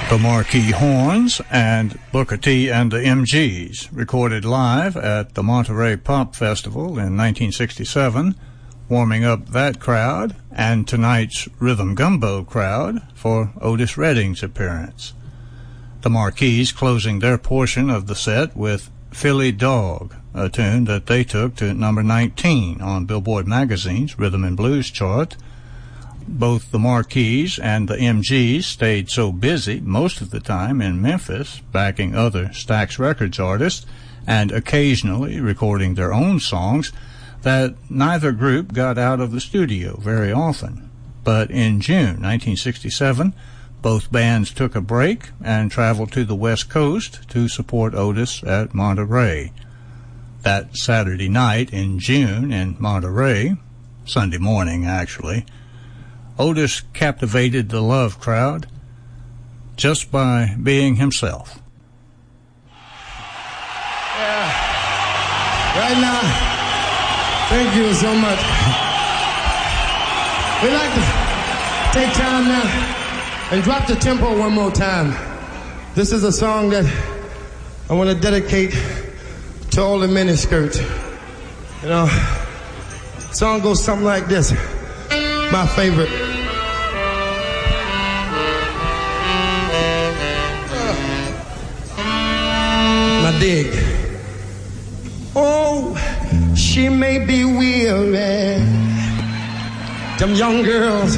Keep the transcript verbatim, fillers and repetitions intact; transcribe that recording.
The Marquee Horns and Booker T and the M Gs, recorded live at the Monterey Pop Festival in nineteen sixty-seven, warming up that crowd and tonight's Rhythm Gumbo crowd for Otis Redding's appearance. The Marquees closing their portion of the set with Philly Dog, a tune that they took to number nineteen on Billboard Magazine's Rhythm and Blues chart. Both the Marquees and the M Gs stayed so busy most of the time in Memphis, backing other Stax Records artists and occasionally recording their own songs, that neither group got out of the studio very often. But in June nineteen sixty-seven, both bands took a break and traveled to the West Coast to support Otis at Monterey. That Saturday night in June in Monterey, Sunday morning actually, Otis captivated the Love crowd just by being himself. Yeah. Right now, thank you so much. We'd like to take time now and drop the tempo one more time. This is a song that I want to dedicate to all the miniskirts. You know, the song goes something like this. My favorite. My dig. Oh, she may be weary. Them young girls